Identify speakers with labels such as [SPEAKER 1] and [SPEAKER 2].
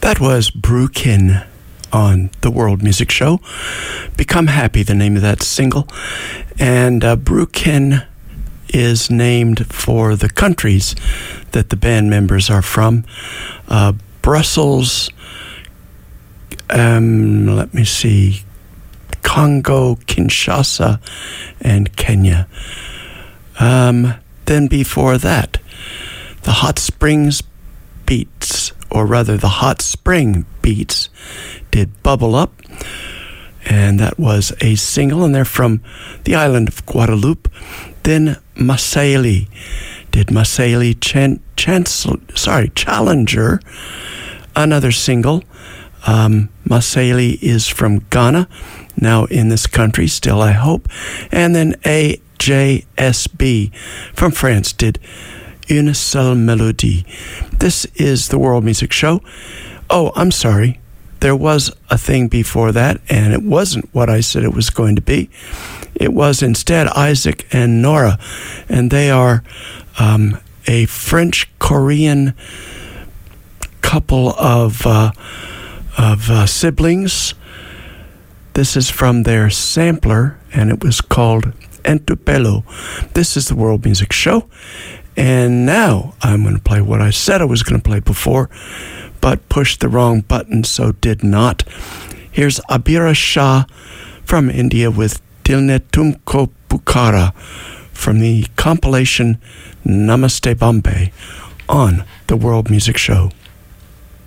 [SPEAKER 1] That was Brookin on the World Music Show. Become Happy, the name of that single. And Brookin is named for the countries that the band members are from. Brussels, let me see, Congo, Kinshasa, and Kenya. Then before that, the Hot Springs Beats, or rather the Hot Spring Beats, did Bubble Up, and that was a single, and they're from the island of Guadeloupe. Then Masaili did Challenger, another single. Masaili is from Ghana, now in this country, still I hope. And then AJSB from France did Une Seule Mélodie. This is the World Music Show. Oh, I'm sorry. There was a thing before that, and it wasn't what I said it was going to be. It was instead Isaac and Nora, and they are a French-Korean couple of siblings. This is from their sampler, and it was called Entupelo. This is the World Music Show, and now I'm going to play what I said I was going to play before, but pushed the wrong button, so did not. Here's Abira Shah from India with Dilne Tumko Pukara from the compilation Namaste Bombay on the World Music Show.